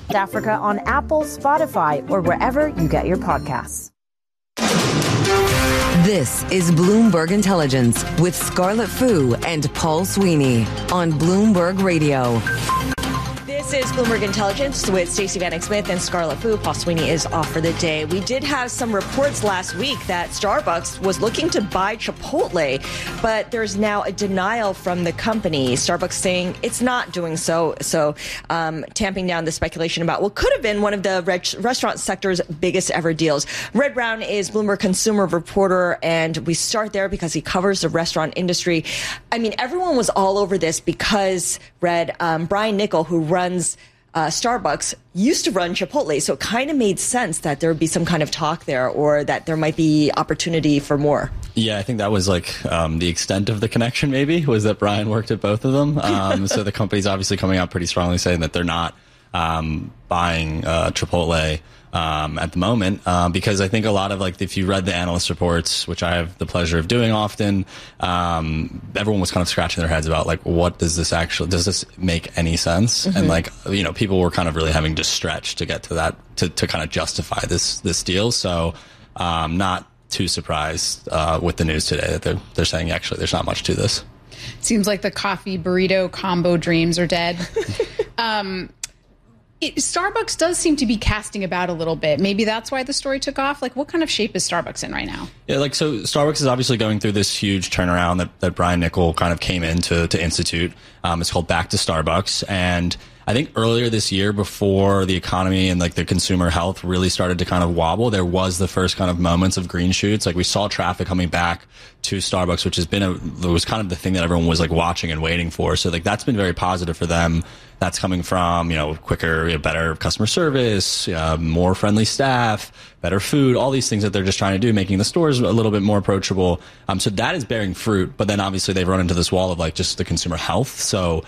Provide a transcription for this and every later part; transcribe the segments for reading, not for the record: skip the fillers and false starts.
Africa on Apple, Spotify, or wherever you get your podcasts. This is Bloomberg Intelligence with Scarlett Fu and Paul Sweeney on Bloomberg Radio. This is Bloomberg Intelligence with Stacey Vanek Smith and Scarlett Fu. Paul Sweeney is off for the day. We did have some reports last week that Starbucks was looking to buy Chipotle, but there's now a denial from the company. Starbucks saying it's not doing so, tamping down the speculation about what could have been one of the restaurant sector's biggest ever deals. Red Brown is Bloomberg consumer reporter, and we start there because he covers the restaurant industry. I mean, everyone was all over this because, Red, Brian Niccol, who runs Starbucks, used to run Chipotle, so it kind of made sense that there would be some kind of talk there, or that there might be opportunity for more. Yeah, I think that was like the extent of the connection, maybe, was that Brian worked at both of them. So the company's obviously coming out pretty strongly saying that they're not buying Chipotle at the moment, because I think a lot of, like, if you read the analyst reports, which I have the pleasure of doing often, everyone was kind of scratching their heads about, like, what does this make any sense? Mm-hmm. And, like, you know, people were kind of really having to stretch to get to that, to kind of justify this deal. So, not too surprised, with the news today that they're saying, actually, there's not much to this. Seems like the coffee burrito combo dreams are dead. Starbucks does seem to be casting about a little bit. Maybe that's why the story took off. Like, what kind of shape is Starbucks in right now? Yeah, like, so Starbucks is obviously going through this huge turnaround that Brian Niccol kind of came in to institute. It's called Back to Starbucks. And I think earlier this year, before the economy and, like, the consumer health really started to kind of wobble, there was the first kind of moments of green shoots. Like, we saw traffic coming back to Starbucks, which was kind of the thing that everyone was, like, watching and waiting for. So, like, that's been very positive for them. That's coming from, you know, quicker, better customer service, more friendly staff, better food, all these things that they're just trying to do, making the stores a little bit more approachable. So that is bearing fruit. But then obviously they've run into this wall of, like, just the consumer health. So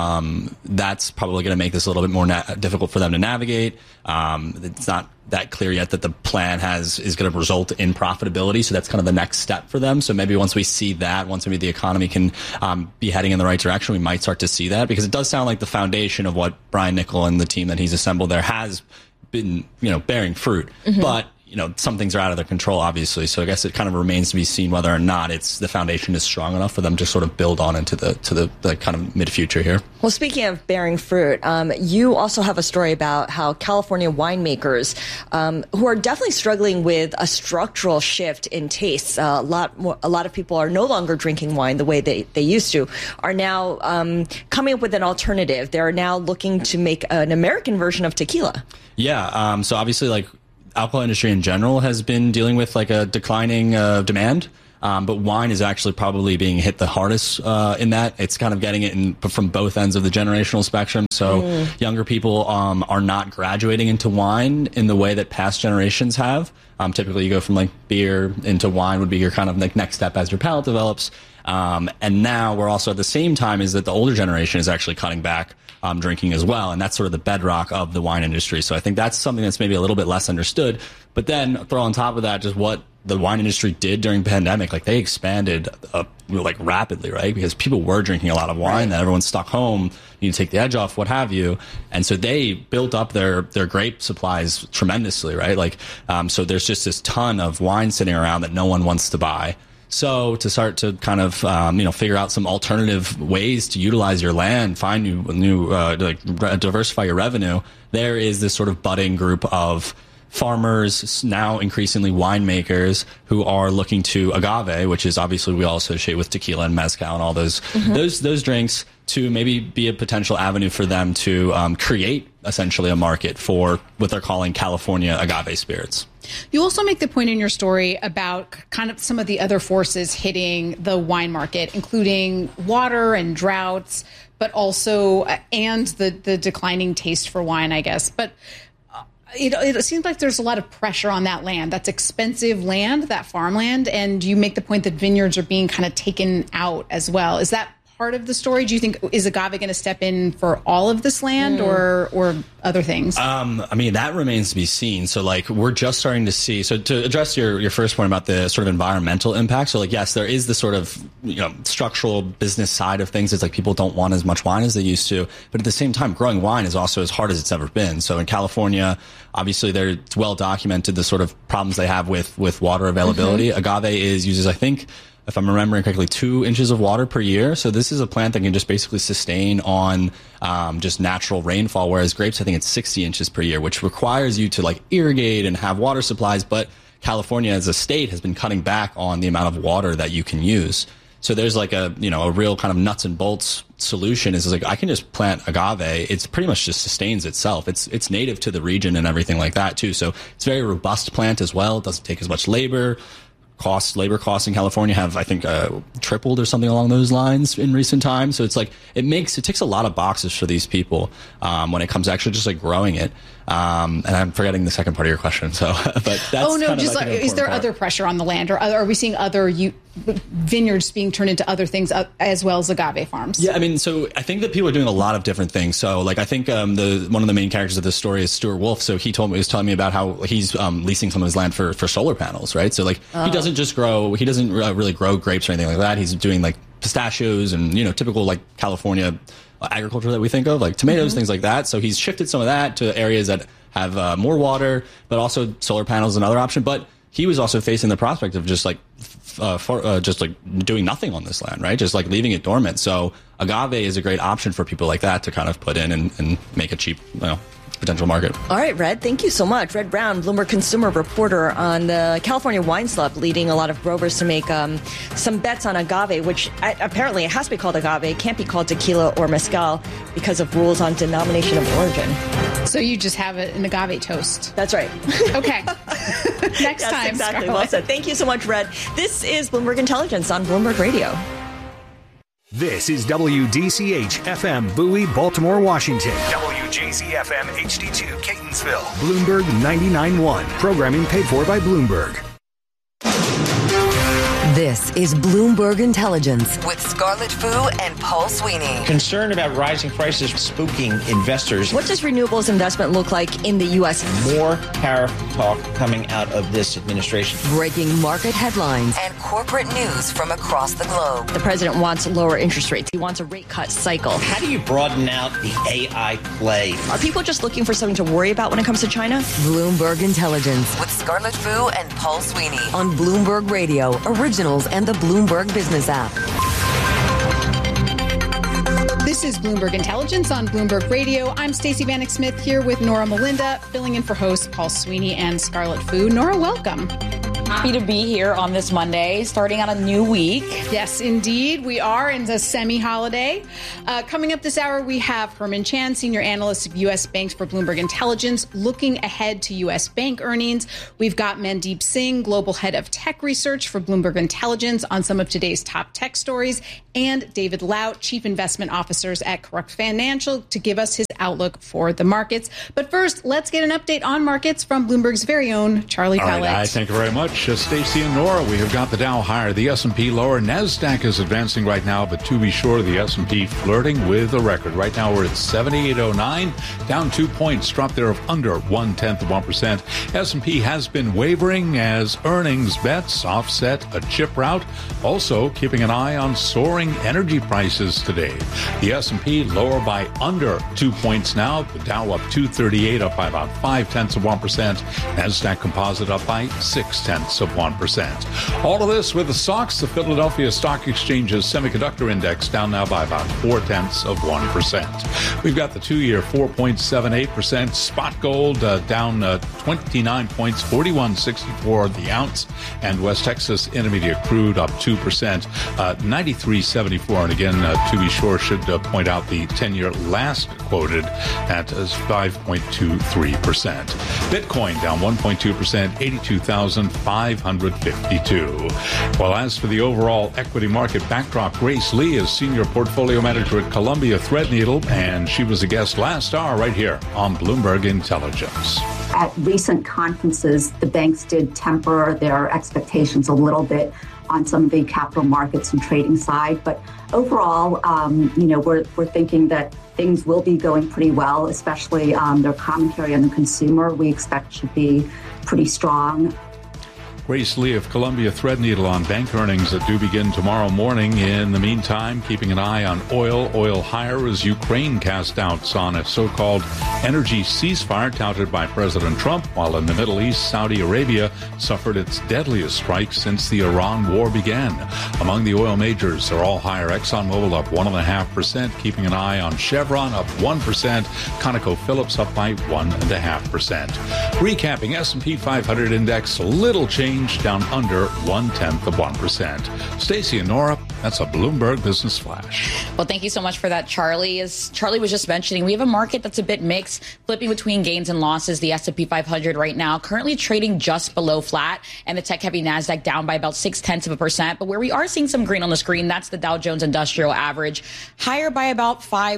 that's probably going to make this a little bit more difficult for them to navigate. It's not that clear yet that the plan is going to result in profitability. So that's kind of the next step for them. So maybe once we see that, once maybe the economy can be heading in the right direction, we might start to see that, because it does sound like the foundation of what Brian Niccol and the team that he's assembled there has been, you know, bearing fruit. Mm-hmm. But, you know, some things are out of their control, obviously. So I guess it kind of remains to be seen whether or not the foundation is strong enough for them to sort of build on into the kind of mid-future here. Well, speaking of bearing fruit, you also have a story about how California winemakers, who are definitely struggling with a structural shift in tastes, a lot of people are no longer drinking wine the way they used to, are now coming up with an alternative. They're now looking to make an American version of tequila. Yeah. So obviously, like, alcohol industry in general has been dealing with, like, a declining demand. But wine is actually probably being hit the hardest in that. It's kind of getting it from both ends of the generational spectrum. So younger people are not graduating into wine in the way that past generations have. Typically, you go from, like, beer into wine would be your kind of, like, next step as your palate develops. And now we're also at the same time is that the older generation is actually cutting back drinking as well. And that's sort of the bedrock of the wine industry. So I think that's something that's maybe a little bit less understood. But then throw on top of that just what the wine industry did during the pandemic. Like, they expanded like rapidly, right? Because people were drinking a lot of wine, that everyone's stuck home, you need to take the edge off, what have you. And so they built up their grape supplies tremendously, right? Like, so there's just this ton of wine sitting around that no one wants to buy. So to start to kind of, figure out some alternative ways to utilize your land, find new diversify your revenue, there is this sort of budding group of farmers, now increasingly winemakers, who are looking to agave, which is obviously we all associate with tequila and mezcal and all those those drinks, to maybe be a potential avenue for them to create essentially a market for what they're calling California agave spirits. You also make the point in your story about kind of some of the other forces hitting the wine market, including water and droughts, but also and the declining taste for wine, I guess. But it seems like there's a lot of pressure on that land. That's expensive land, that farmland. And you make the point that vineyards are being kind of taken out as well. Is that part of the story? Do you think, is agave going to step in for all of this land or other things? I mean, that remains to be seen. So like, we're just starting to see, so to address your first point about the sort of environmental impact. So like, yes, there is the sort of, structural business side of things. It's like people don't want as much wine as they used to, but at the same time, growing wine is also as hard as it's ever been. So in California, obviously it's well documented the sort of problems they have with water availability. Agave uses, I think, if I'm remembering correctly, 2 inches of water per year. So this is a plant that can just basically sustain on just natural rainfall, whereas grapes, I think it's 60 inches per year, which requires you to like irrigate and have water supplies. But California as a state has been cutting back on the amount of water that you can use. So there's like a real kind of nuts and bolts solution is like, I can just plant agave. It's pretty much just sustains itself. It's native to the region and everything like that too. So it's a very robust plant as well. It doesn't take as much labor costs in California have, I think, tripled or something along those lines in recent times. So it's like, it ticks a lot of boxes for these people, when it comes to actually just like growing it. And I'm forgetting the second part of your question. So, but that's is there other pressure on the land, or are we seeing other vineyards being turned into other things as well as agave farms? Yeah, I mean, so I think that people are doing a lot of different things. So, like, I think one of the main characters of this story is Stuart Wolf. So he was telling me about how he's leasing some of his land for solar panels, right? So like he doesn't really grow grapes or anything like that. He's doing like pistachios and typical like California agriculture that we think of, like tomatoes, things like that. So he's shifted some of that to areas that have more water, but also solar panels is another option. But he was also facing the prospect of just like doing nothing on this land, right? Just like leaving it dormant. So agave is a great option for people like that to kind of put in and make a cheap, potential market. All right, Red, thank you so much. Red Brown, Bloomberg consumer reporter on the California Wine Club, leading a lot of growers to make some bets on agave, which apparently it has to be called agave. It can't be called tequila or mezcal because of rules on denomination of origin. So you just have an agave toast. That's right. Okay. Next time. Exactly. Scarlett. Well said. Thank you so much, Red. This is Bloomberg Intelligence on Bloomberg Radio. This is WDCH FM Bowie, Baltimore, Washington. WJZ FM HD2 Catonsville. Bloomberg 99.1. Programming paid for by Bloomberg. This is Bloomberg Intelligence with Scarlett Fu and Paul Sweeney. Concern about rising prices spooking investors. What does renewables investment look like in the U.S.? More tariff talk coming out of this administration. Breaking market headlines and corporate news from across the globe. The president wants lower interest rates. He wants a rate cut cycle. How do you broaden out the AI play? Are people just looking for something to worry about when it comes to China? Bloomberg Intelligence with Scarlett Fu and Paul Sweeney on Bloomberg Radio, Originals and the Bloomberg Business app. This is Bloomberg Intelligence on Bloomberg Radio. I'm Stacey Vanek Smith here with Nora Melinda, filling in for hosts Paul Sweeney and Scarlett Fu. Nora, welcome. Happy to be here on this Monday, starting out a new week. Yes, indeed. We are in the semi-holiday. Coming up this hour, we have Herman Chan, senior analyst of U.S. banks for Bloomberg Intelligence, looking ahead to U.S. bank earnings. We've got Mandeep Singh, global head of tech research for Bloomberg Intelligence, on some of today's top tech stories, and David Laut, chief investment officers at Corrupt Financial, to give us his outlook for the markets. But first, let's get an update on markets from Bloomberg's very own Charlie Pellet. All right, thank you very much. Stacey and Nora, we have got the Dow higher, the S&P lower. NASDAQ is advancing right now, but to be sure, the S&P flirting with a record. Right now, we're at 7809, down 2 points, drop there of under 0.1%. S&P has been wavering as earnings bets offset a chip rout. Also, keeping an eye on soaring energy prices today. The S&P lower by under 2 points now. The Dow up 238, up by about 0.5%. NASDAQ Composite up by 0.6%. All of this with the SOX, the Philadelphia Stock Exchange's semiconductor index, down now by about 0.4%. We've got the 2-year 4.78%. Spot gold down 29 points, 41.64 the ounce. And West Texas Intermediate crude up 2%, 93.74. And again, to be sure, should point out the 10-year last quoted at 5.23%. Bitcoin down 1.2%, 82,552. Well, as for the overall equity market backdrop, Grace Lee is senior portfolio manager at Columbia Threadneedle, and she was a guest last hour right here on Bloomberg Intelligence. At recent conferences, the banks did temper their expectations a little bit on some of the capital markets and trading side. But overall, we're thinking that things will be going pretty well, especially their commentary on the consumer we expect should be pretty strong. Grace Lee of Columbia Threadneedle on bank earnings that do begin tomorrow morning. In the meantime, keeping an eye on oil higher as Ukraine casts doubts on a so-called energy ceasefire touted by President Trump, while in the Middle East, Saudi Arabia suffered its deadliest strike since the Iran war began. Among the oil majors, they're all higher. ExxonMobil up 1.5%, keeping an eye on Chevron up 1%, ConocoPhillips up by 1.5%. Recapping, S&P 500 index, little change, down under 0.1%. Stacey and Nora, that's a Bloomberg Business Flash. Well, thank you so much for that, Charlie. As Charlie was just mentioning, we have a market that's a bit mixed, flipping between gains and losses. The S&P 500 right now currently trading just below flat, and the tech-heavy NASDAQ down by about 0.6%. But where we are seeing some green on the screen, that's the Dow Jones Industrial Average, higher by about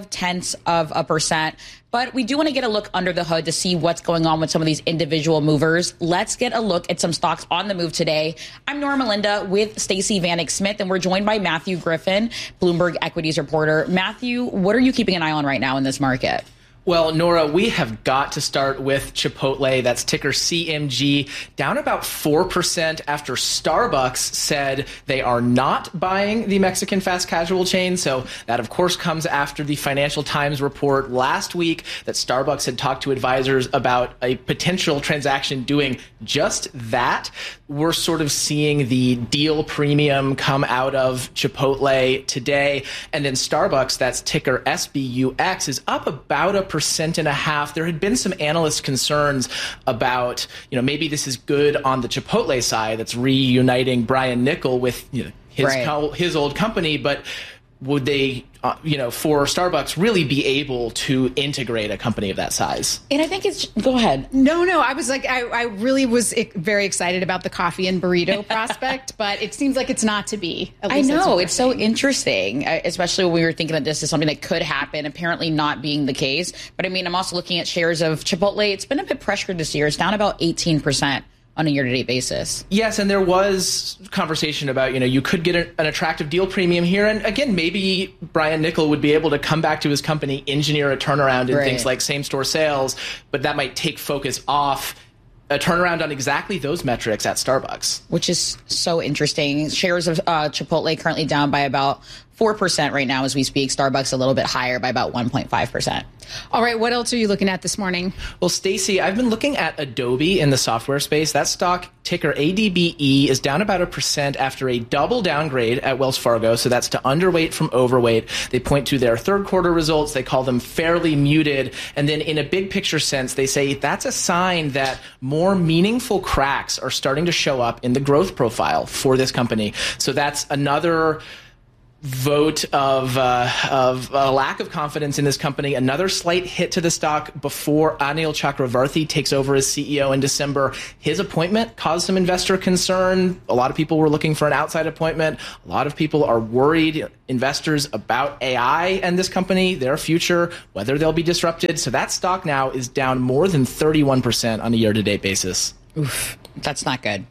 0.5%. But we do want to get a look under the hood to see what's going on with some of these individual movers. Let's get a look at some stocks on the move today. I'm Nora Melinda with Stacey Vanek Smith, and we're joined by Matthew Griffin, Bloomberg Equities reporter. Matthew, what are you keeping an eye on right now in this market? Well, Nora, we have got to start with Chipotle. That's ticker CMG, down about 4% after Starbucks said they are not buying the Mexican fast casual chain. So that, of course, comes after the Financial Times report last week that Starbucks had talked to advisors about a potential transaction doing just that. We're sort of seeing the deal premium come out of Chipotle today. And then Starbucks, that's ticker SBUX, is up about 1.5%. There had been some analyst concerns about, maybe this is good on the Chipotle side that's reuniting Brian Niccol with his old company, but would they, for Starbucks, really be able to integrate a company of that size? And I think it's, go ahead. No, I was like, I really was very excited about the coffee and burrito prospect, but it seems like it's not to be. I know, it's so interesting, especially when we were thinking that this is something that could happen, apparently not being the case. But I mean, I'm also looking at shares of Chipotle. It's been a bit pressured this year. It's down about 18%. On a year-to-date basis. Yes, and there was conversation about, you could get an attractive deal premium here. And again, maybe Brian Niccol would be able to come back to his company, engineer a turnaround in things like same-store sales, but that might take focus off a turnaround on exactly those metrics at Starbucks. Which is so interesting. Shares of Chipotle currently down by about 4% right now as we speak. Starbucks a little bit higher by about 1.5%. All right, what else are you looking at this morning? Well, Stacey, I've been looking at Adobe in the software space. That stock, ticker ADBE, is down about 1% after a double downgrade at Wells Fargo. So that's to underweight from overweight. They point to their third quarter results. They call them fairly muted. And then in a big picture sense, they say that's a sign that more meaningful cracks are starting to show up in the growth profile for this company. So that's another vote of a lack of confidence in this company. Another slight hit to the stock before Anil Chakravarthy takes over as CEO in December. His appointment caused some investor concern. A lot of people were looking for an outside appointment. A lot of people are worried, investors, about AI and this company, their future, whether they'll be disrupted. So that stock now is down more than 31% on a year-to-date basis. Oof, that's not good.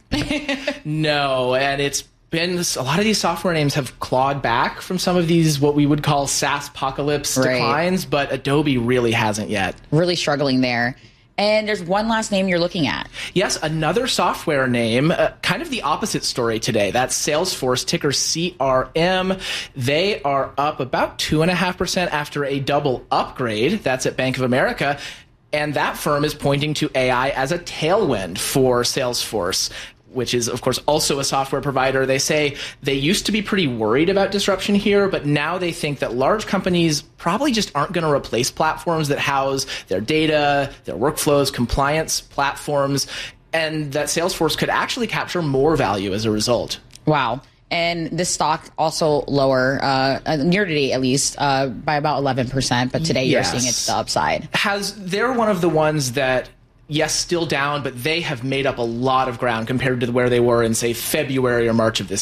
No, and it's been a lot of these software names have clawed back from some of these what we would call SaaS-pocalypse declines, but Adobe really hasn't yet. Really struggling there. And there's one last name you're looking at. Yes, another software name, kind of the opposite story today. That's Salesforce, ticker CRM. They are up about 2.5% after a double upgrade. That's at Bank of America. And that firm is pointing to AI as a tailwind for Salesforce, which is, of course, also a software provider. They say they used to be pretty worried about disruption here, but now they think that large companies probably just aren't going to replace platforms that house their data, their workflows, compliance platforms, and that Salesforce could actually capture more value as a result. Wow. And this stock also lower, year-to-date at least, by about 11%, but today you're seeing it's the upside. They're one of the ones that, yes, still down, but they have made up a lot of ground compared to where they were in, say, February or March of this year.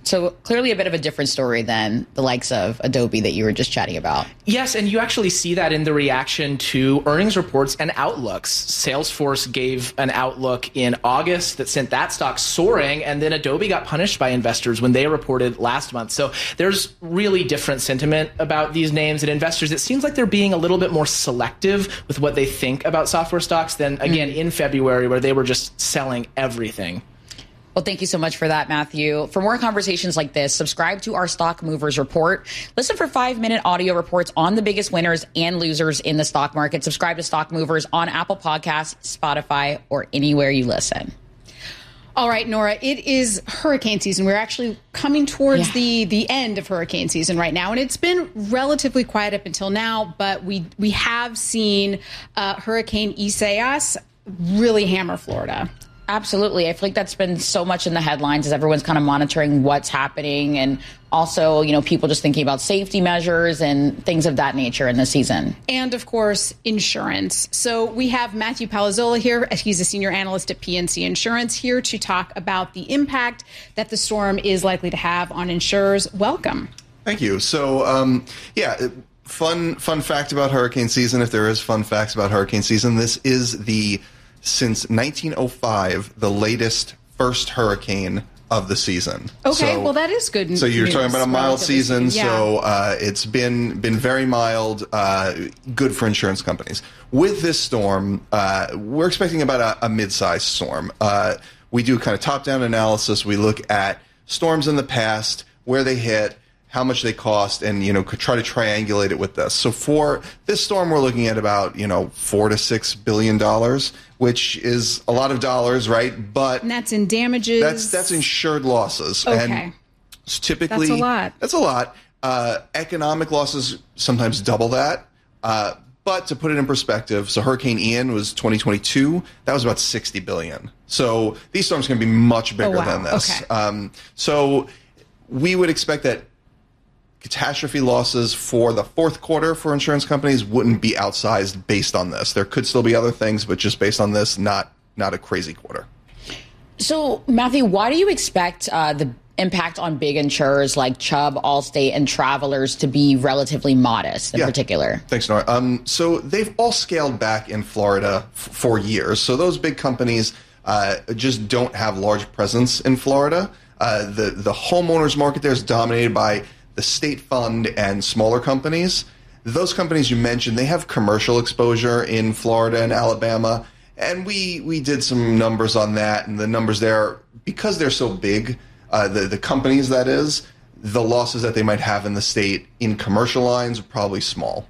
So clearly a bit of a different story than the likes of Adobe that you were just chatting about. Yes, and you actually see that in the reaction to earnings reports and outlooks. Salesforce gave an outlook in August that sent that stock soaring, and then Adobe got punished by investors when they reported last month. So there's really different sentiment about these names, and investors, it seems like they're being a little bit more selective with what they think about software stocks than, again, in February, where they were just selling everything. Well, thank you so much for that, Matthew. For more conversations like this, subscribe to our Stock Movers Report. Listen for 5-minute audio reports on the biggest winners and losers in the stock market. Subscribe to Stock Movers on Apple Podcasts, Spotify, or anywhere you listen. All right, Nora, it is hurricane season. We're actually coming towards the end of hurricane season right now, and it's been relatively quiet up until now, but we have seen Hurricane Isaias really hammer Florida. Absolutely. I feel like that's been so much in the headlines as everyone's kind of monitoring what's happening, and also, people just thinking about safety measures and things of that nature in the season. And of course, insurance. So we have Matthew Palazzola here. He's a senior analyst at PNC Insurance, here to talk about the impact that the storm is likely to have on insurers. Welcome. Thank you. So, fun fact about hurricane season, if there is fun facts about hurricane season, this is since 1905, the latest first hurricane of the season. Okay, well, that is good news. So you're talking about a mild season, so it's been very mild, good for insurance companies. With this storm, we're expecting about a mid-sized storm. We do kind of top-down analysis. We look at storms in the past, where they hit, how much they cost, and could try to triangulate it with this. So for this storm, we're looking at about $4 to $6 billion, which is a lot of dollars, right? But and that's in damages. That's insured losses. Okay, and typically that's a lot. That's a lot. Economic losses sometimes double that. But to put it in perspective, so Hurricane Ian was 2022. That was about $60 billion. So these storms can be much bigger than this. Okay. So we would expect that catastrophe losses for the fourth quarter for insurance companies wouldn't be outsized based on this. There could still be other things, but just based on this, not a crazy quarter. So, Matthew, why do you expect the impact on big insurers like Chubb, Allstate, and Travelers to be relatively modest in particular? Thanks, Nora. So they've all scaled back in Florida for years. So those big companies just don't have large presence in Florida. The homeowners market there is dominated by the state fund and smaller companies. Those companies you mentioned, they have commercial exposure in Florida and Alabama, and we did some numbers on that, and the numbers there, because they're so big, the companies, that is, the losses that they might have in the state in commercial lines are probably small.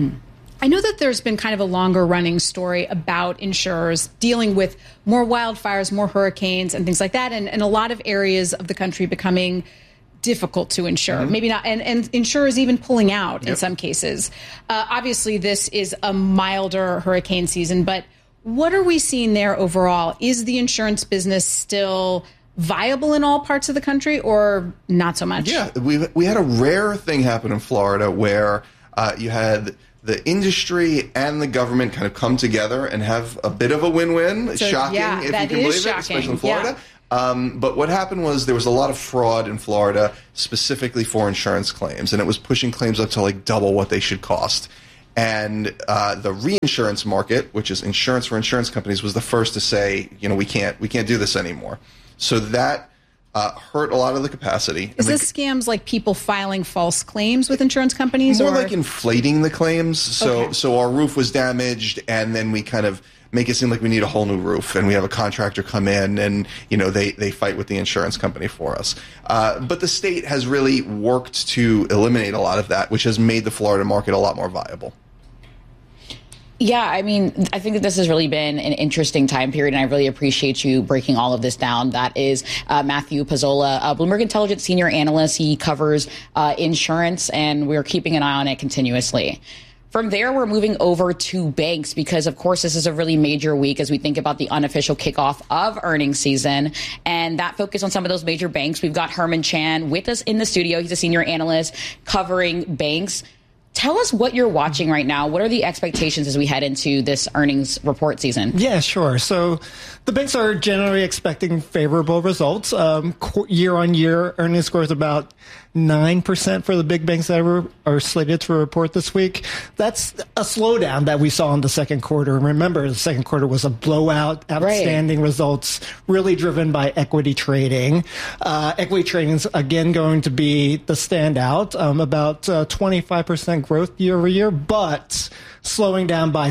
I know that there's been kind of a longer running story about insurers dealing with more wildfires, more hurricanes, and things like that, and a lot of areas of the country becoming difficult to insure, maybe not, and insurers even pulling out in some cases. Obviously, this is a milder hurricane season, but what are we seeing there overall? Is the insurance business still viable in all parts of the country, or not so much? Yeah, we had a rare thing happen in Florida where you had the industry and the government kind of come together and have a bit of a win-win. So, shocking, if you can believe it, especially in Florida. Yeah. But what happened was there was a lot of fraud in Florida, specifically for insurance claims, and it was pushing claims up to like double what they should cost. And the reinsurance market, which is insurance for insurance companies, was the first to say, we can't do this anymore. So that hurt a lot of the capacity. Is this scams like people filing false claims with insurance companies? More like inflating the claims. So our roof was damaged, and then we kind of make it seem like we need a whole new roof, and we have a contractor come in, and they fight with the insurance company for us. But the state has really worked to eliminate a lot of that, which has made the Florida market a lot more viable. Yeah, I mean, I think that this has really been an interesting time period, and I really appreciate you breaking all of this down. That is Matthew Palazzola, Bloomberg Intelligence senior analyst. He covers insurance, and we're keeping an eye on it continuously. From there, we're moving over to banks because, of course, this is a really major week as we think about the unofficial kickoff of earnings season. And that focus on some of those major banks. We've got Herman Chan with us in the studio. He's a senior analyst covering banks. Tell us what you're watching right now. What are the expectations as we head into this earnings report season? Yeah, sure. So the banks are generally expecting favorable results. Year-on-year earnings growth about 9% for the big banks that are slated to report this week. That's a slowdown that we saw in the second quarter. Remember, the second quarter was a blowout, outstanding results, really driven by equity trading. Equity trading is, again, going to be the standout, about 25% growth year over year, but slowing down by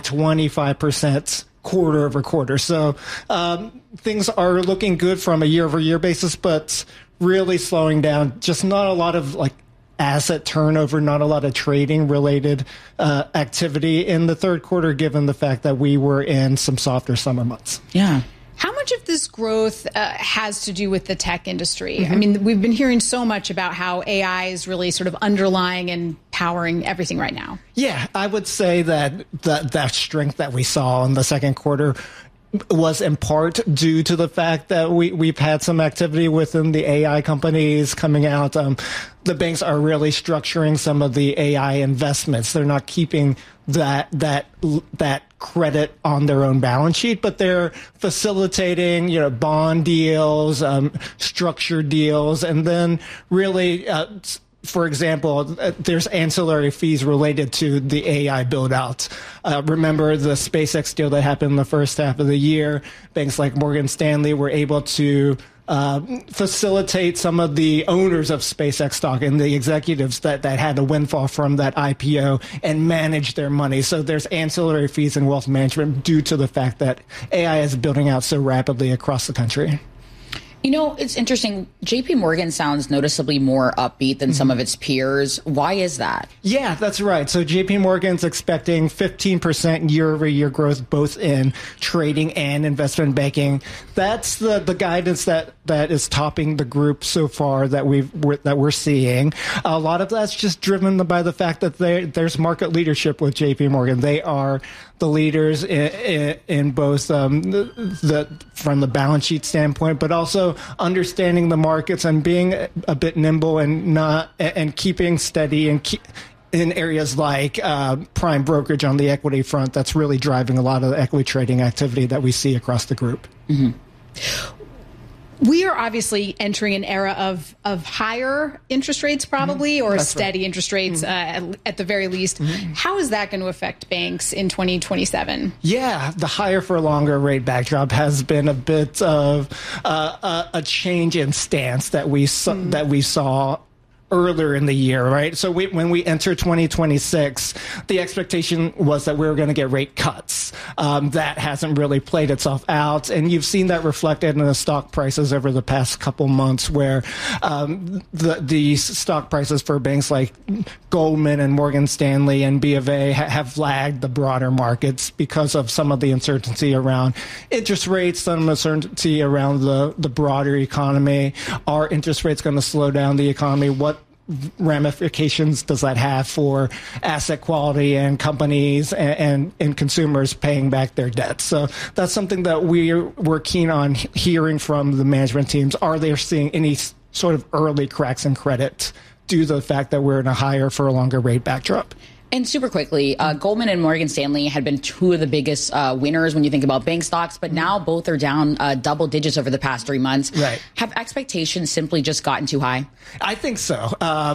25% quarter over quarter. So things are looking good from a year over year basis, but really slowing down. Just not a lot of asset turnover, not a lot of trading related activity in the third quarter, given the fact that we were in some softer summer months. Yeah. How much of this growth has to do with the tech industry? I mean, we've been hearing so much about how AI is really sort of underlying and powering everything right now. Yeah, I would say that strength that we saw in the second quarter was in part due to the fact that we've had some activity within the AI companies coming out. The banks are really structuring some of the AI investments. They're not keeping that credit on their own balance sheet, but they're facilitating, bond deals, structured deals, and then really, for example, there's ancillary fees related to the AI build-out. Remember the SpaceX deal that happened in the first half of the year? Banks like Morgan Stanley were able to facilitate some of the owners of SpaceX stock and the executives that had a windfall from that IPO and manage their money. So there's ancillary fees in wealth management due to the fact that AI is building out so rapidly across the country. It's interesting. JP Morgan sounds noticeably more upbeat than some of its peers. Why is that? Yeah, that's right. So JP Morgan's expecting 15% year-over-year growth, both in trading and investment banking. That's the guidance that is topping the group so far that we're seeing. A lot of that's just driven by the fact that there's market leadership with JP Morgan. They are the leaders in both from the balance sheet standpoint, but also understanding the markets and being a bit nimble and keeping steady and in areas like prime brokerage on the equity front. That's really driving a lot of the equity trading activity that we see across the group. Mm-hmm. We are obviously entering an era of higher interest rates, probably, or steady interest rates at the very least. How is that going to affect banks in 2027? Yeah, the higher for longer rate backdrop has been a bit of a change in stance that we saw earlier in the year, right? So when we enter 2026, the expectation was that we were going to get rate cuts. That hasn't really played itself out. And you've seen that reflected in the stock prices over the past couple months, where the stock prices for banks like Goldman and Morgan Stanley and B of A have lagged the broader markets because of some of the uncertainty around interest rates, some uncertainty around the broader economy. Are interest rates going to slow down the economy? What ramifications does that have for asset quality and companies and consumers paying back their debts? So that's something that we're keen on hearing from the management teams. Are they seeing any sort of early cracks in credit due to the fact that we're in a higher for a longer rate backdrop? And super quickly, Goldman and Morgan Stanley had been two of the biggest winners when you think about bank stocks, but now both are down double digits over the past 3 months. Right. Have expectations simply just gotten too high? I think so.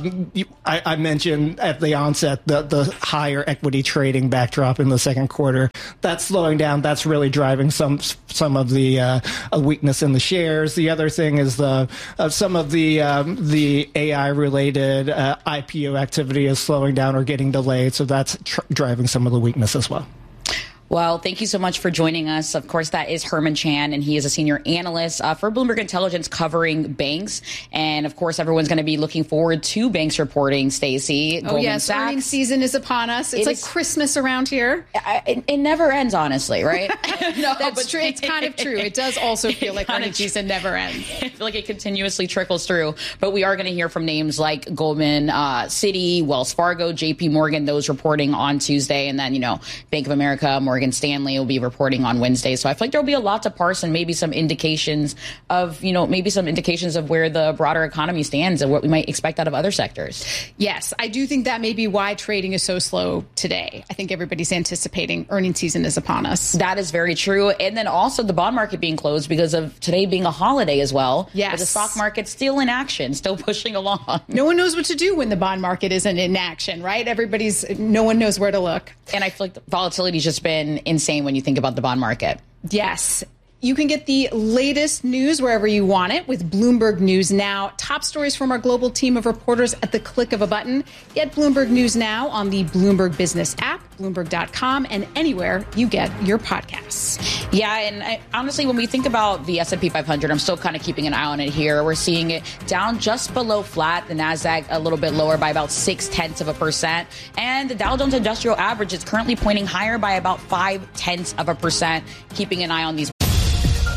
I mentioned at the onset the higher equity trading backdrop in the second quarter. That's slowing down. That's really driving some of the weakness in the shares. The other thing is some of the AI-related IPO activity is slowing down or getting delayed. So that's driving some of the weakness as well. Well, thank you so much for joining us. Of course, that is Herman Chan, and he is a senior analyst for Bloomberg Intelligence covering banks. And of course, everyone's going to be looking forward to banks reporting, Stacey. Oh, yes. Earnings season is upon us. It's like Christmas around here. It never ends, honestly, right? No, that's true. It's kind of true. It does also feel like earnings season never ends. I feel like it continuously trickles through. But we are going to hear from names like Goldman, Citi, Wells Fargo, JP Morgan, those reporting on Tuesday. And then, Bank of America, Morgan Morgan Stanley will be reporting on Wednesday. So I feel like there'll be a lot to parse and maybe some indications of, where the broader economy stands and what we might expect out of other sectors. Yes, I do think that may be why trading is so slow today. I think everybody's anticipating earnings season is upon us. That is very true. And then also the bond market being closed because of today being a holiday as well. Yes. But the stock market's still in action, still pushing along. No one knows what to do when the bond market isn't in action, right? No one knows where to look. And I feel like the volatility's just been insane when you think about the bond market. Yes. You can get the latest news wherever you want it with Bloomberg News Now. Top stories from our global team of reporters at the click of a button. Get Bloomberg News Now on the Bloomberg Business app, Bloomberg.com, and anywhere you get your podcasts. Yeah, and honestly, when we think about the S&P 500, I'm still kind of keeping an eye on it here. We're seeing it down just below flat. The NASDAQ a little bit lower by about 0.6%. And the Dow Jones Industrial Average is currently pointing higher by about 0.5%. Keeping an eye on these